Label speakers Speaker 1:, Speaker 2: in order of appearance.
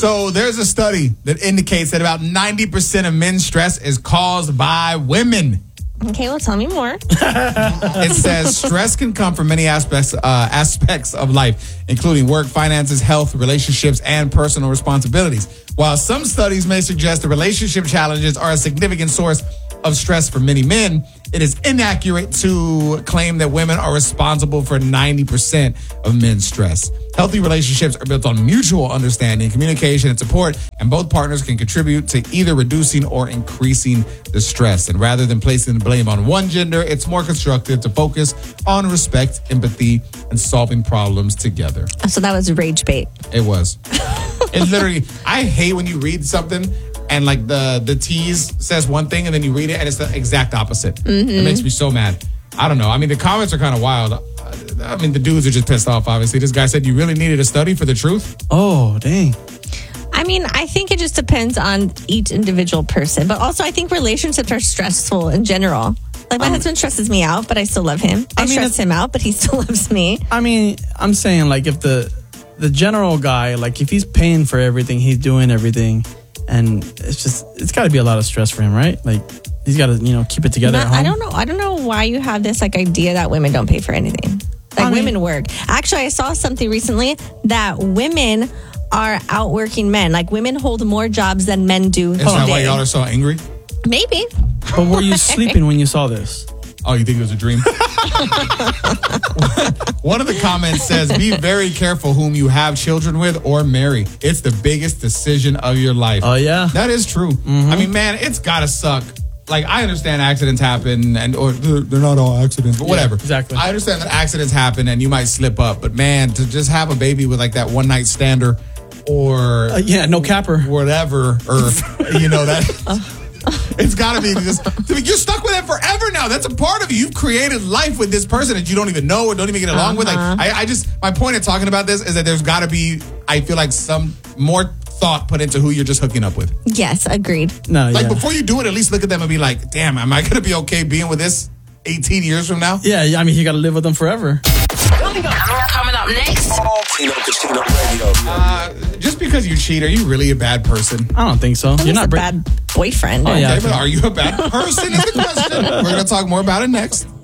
Speaker 1: So there's a study that indicates that about 90% of men's stress is caused by women.
Speaker 2: Okay, well, tell me more.
Speaker 1: It says stress can come from many aspects of life, including work, finances, health, relationships, and personal responsibilities. While some studies may suggest that relationship challenges are a significant source of stress for many men, it is inaccurate to claim that women are responsible for 90% of men's stress. Healthy relationships are built on mutual understanding, communication, and support, and both partners can contribute to either reducing or increasing the stress. And rather than placing the blame on one gender, it's more constructive to focus on respect, empathy, and solving problems together.
Speaker 2: So that was rage bait.
Speaker 1: It was. It literally, I hate when you read something and like the tease says one thing and then you read it and it's the exact opposite. It makes me so mad. I don't know. I mean, the comments are kind of wild. I mean, the dudes are just pissed off, obviously. This guy said you really needed a study for the truth.
Speaker 3: Oh, dang.
Speaker 2: I mean, I think it just depends on each individual person. But also, I think relationships are stressful in general. Like, my husband stresses me out, but I still love him. I stress him out, but he still loves me.
Speaker 3: I mean, I'm saying, like, if the general guy, like, if he's paying for everything, he's doing everything, and it's got to be a lot of stress for him, right? Like, he's got to, keep it together at home.
Speaker 2: I don't know why you have this, like, idea that women don't pay for anything. Like, women work. Actually, I saw something recently that women are outworking men. Like, women hold more jobs than men do
Speaker 1: Is that why y'all are so angry?
Speaker 2: Maybe.
Speaker 3: But were you sleeping when you saw this?
Speaker 1: Oh, you think it was a dream? One of the comments says, be very careful whom you have children with or marry. It's the biggest decision of your life.
Speaker 3: Oh, yeah.
Speaker 1: That is true. I mean, man, it's got to suck. Like, I understand accidents happen, or they're not all accidents, but whatever.
Speaker 3: Exactly.
Speaker 1: I understand that accidents happen and you might slip up, but man, to just have a baby with like that one night stander or
Speaker 3: no capper,
Speaker 1: whatever, or that. It's got to be just. You're stuck with it forever now. That's a part of you. You've created life with this person that you don't even know or don't even get along with. Like, my point of talking about this is that there's got to be, I feel like, some more thought put into who you're just hooking up with.
Speaker 2: Yes, agreed.
Speaker 3: No,
Speaker 1: like, before you do it, at least look at them and be like, damn, am I going to be okay being with this 18 years from now?
Speaker 3: Yeah, I mean, you got to live with them forever.
Speaker 4: Coming up next.
Speaker 5: Tino Casino Radio.
Speaker 1: Just because you cheat, are you really a bad person?
Speaker 3: I don't think so.
Speaker 2: You're not a bad boyfriend.
Speaker 3: Oh, yeah.
Speaker 1: Okay, but are you a bad person is the question. We're going to talk more about it next.